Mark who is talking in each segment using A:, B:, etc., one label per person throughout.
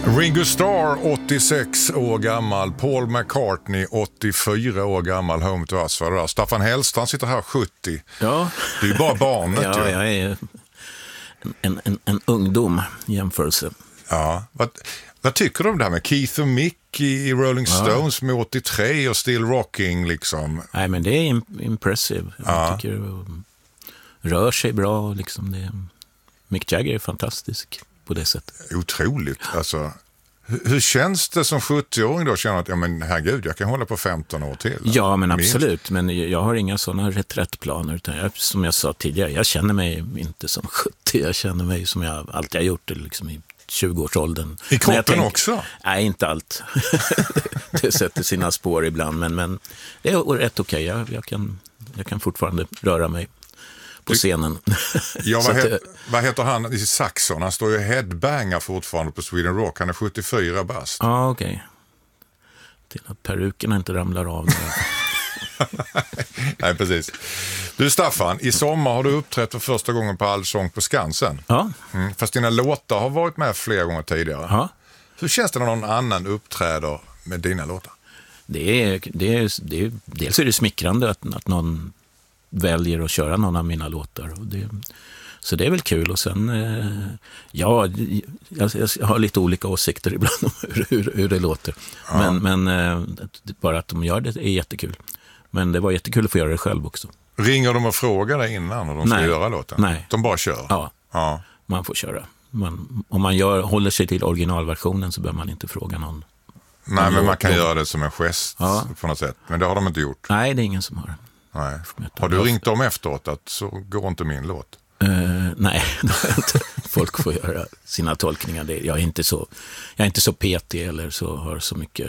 A: Ringo Starr 86 år gammal, Paul McCartney 84 år gammal, Home to Us var det där. Staffan Hellstrand sitter här 70.
B: Ja.
A: Det är ju bara barnet.
B: Ja, jag är en ungdom i jämförelse.
A: Ja. Vad tycker du om det här med Keith och Mick i Rolling Stones med 83 och Still Rocking liksom?
B: Nej, men det är impressive. Jag tycker det rör sig bra liksom. Mick Jagger är fantastisk på det sättet.
A: Otroligt. Alltså, hur känns det som 70-åring då? Känner att, ja men herregud, jag kan hålla på 15 år till.
B: Ja, men absolut. Men jag har inga sådana reträttplaner. Utan som jag sa tidigare, jag känner mig inte som 70. Jag känner mig som jag alltid har gjort liksom i 20-årsåldern.
A: I kroppen också?
B: Nej, inte allt. Det sätter sina spår ibland. Men det är rätt okej. Jag kan fortfarande röra mig på scenen.
A: Ja, vad heter han i Saxon? Han står ju headbanger fortfarande på Sweden Rock. Han är 74 bast.
B: Ja, okej. Till att perukerna inte ramlar av.
A: Nej, precis. Du Staffan, i sommar har du uppträtt för första gången på Allsång på Skansen.
B: Ja.
A: Fast dina låtar har varit med flera gånger tidigare.
B: Ja.
A: Hur känns det när någon annan uppträder med dina låtar?
B: Dels är det smickrande att någon väljer att köra någon av mina låtar. Så det är väl kul. Och sen, jag har lite olika åsikter ibland om hur det låter. Ja. Men bara att de gör det är jättekul. Men det var jättekul att få göra det själv också. Ringer
A: de och frågar dig innan när de ska göra låten?
B: Nej.
A: De bara kör?
B: Ja. Man får köra. Om man håller sig till originalversionen så behöver man inte fråga någon.
A: Nej, men man kan göra det som en gest på något sätt. Men det har de inte gjort.
B: Nej, det är ingen som har.
A: Nej. Har du ringt dem efteråt att så går inte min låt?
B: Nej, folk får göra sina tolkningar. Jag är inte så petig eller så har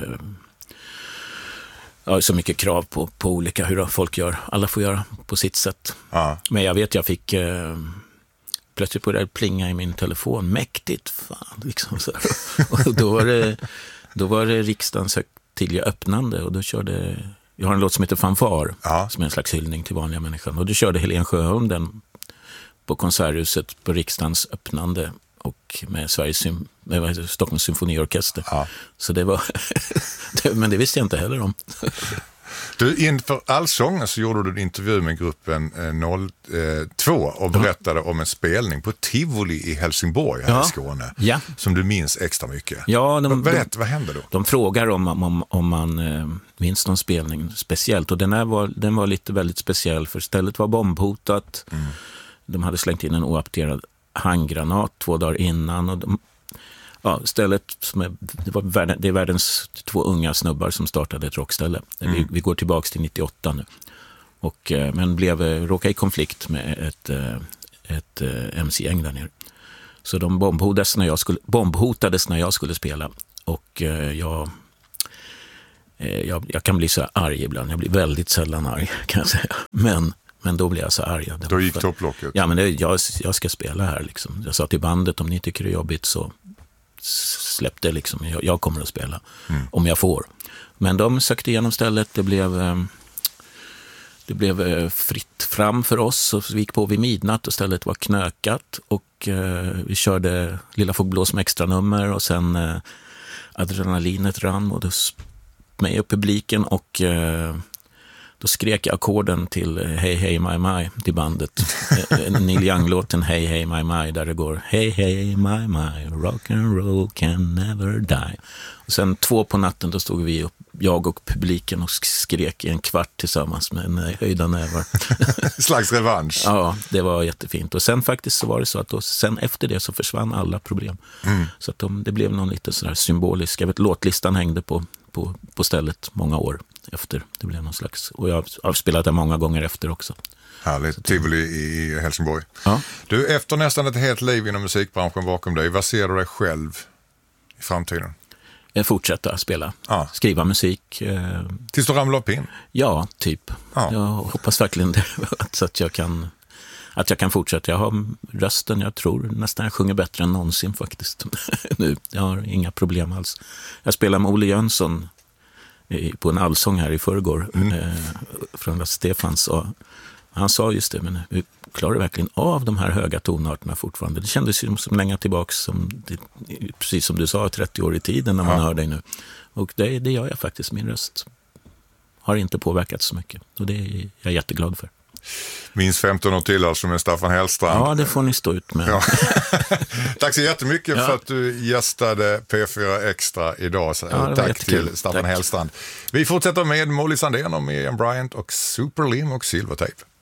B: så mycket krav på olika hur folk gör. Alla får göra på sitt sätt. Ja. Men jag vet, jag fick plötsligt på det plinga i min telefon. Mäktigt, fan. Liksom så. Och då var det riksdagens högtidliga öppnande och då körde... Jag har en låt som heter Fanfar, som är en slags hyllning till vanliga människan. Och då körde Helen Sjöholm den på Konserthuset på riksdagens öppnande och med Stockholms symfoniorkester. Ja. Så det var... men det visste jag inte heller om.
A: Du, inför Allsången så gjorde du en intervju med gruppen 02 och berättade om en spelning på Tivoli i Helsingborg här i Skåne. Ja. Som du minns extra mycket. Ja, vad hände då?
B: De frågar om man minns någon spelning speciellt. Och den var väldigt speciell för stället var bombhotat. Mm. De hade slängt in en oapterad handgranat 2 dagar innan och stället det är världens 2 unga snubbar som startade ett rockställe. Vi går tillbaks till 98 nu. Men råkade i konflikt med ett MC-gäng där nere. Så de bombhotades när jag skulle spela. Och jag kan bli så arg ibland. Jag blir väldigt sällan arg, kan jag säga. Men då blev jag så arg.
A: Då gick topplocket.
B: Ja, men jag ska spela här liksom. Jag sa till bandet, om ni tycker det är jobbigt så släpp det liksom. Jag kommer att spela om jag får. Men de sökte igenom stället. Det blev fritt fram för oss och vi gick på vid midnatt och stället var knökat och vi körde Lilla Fågelblå som extra nummer och sen adrenalinet rann och mig och publiken och då skrek jag ackorden till Hey Hey My My till bandet. Neil Young-låten Hey Hey My My där det går Hey Hey My My, rock and roll can never die. Och sen 2 på natten då stod vi upp, jag och publiken och skrek i 1 kvart tillsammans med höjda nävar.
A: Slags revansch.
B: Ja, det var jättefint. Och sen faktiskt så var det så att sen efter det så försvann alla problem. Så att det blev någon lite sådär symbolisk. Jag vet, låtlistan hängde på stället många år efter. Det blev någon slags, och jag har spelat det många gånger efter också.
A: Härligt, Tivoli i Helsingborg.
B: Ja.
A: Du, efter nästan ett helt liv inom musikbranschen bakom dig, vad ser du dig själv i framtiden?
B: Fortsätta spela, skriva musik.
A: Tills du ramlar upp in?
B: Ja, typ. Ja. Jag hoppas verkligen det, så att jag kan fortsätta. Jag har rösten, jag tror nästan jag sjunger bättre än någonsin faktiskt. Nu, jag har inga problem alls. Jag spelar med Olle Jönsson på en allsång här i förrgår från Stefans Han sa just det, men vi klarar verkligen av de här höga tonarterna fortfarande. Det kändes ju som länge tillbaka, precis som du sa, 30 år i tiden när man hör dig nu. Och det gör jag faktiskt. Min röst har inte påverkats så mycket. Och det är jag jätteglad för.
A: Minst 15 år till alltså med Staffan Hellstrand.
B: Ja, det får ni stå ut med. Ja.
A: Tack så jättemycket för att du gästade P4 Extra idag. Tack till Staffan Hellstrand. Vi fortsätter med Molly Sandén och Miriam Bryant och Superlim och Silvertape.